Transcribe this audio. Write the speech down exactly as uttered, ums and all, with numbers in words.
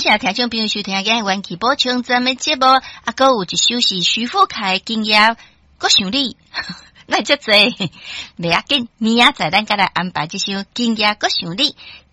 谢听众朋友收听嘅元气补充咱们节目，啊，搁有一首是徐富凯经验，搁想你，那这济，袂要紧，明仔载咱甲来安排这首经验，搁想你，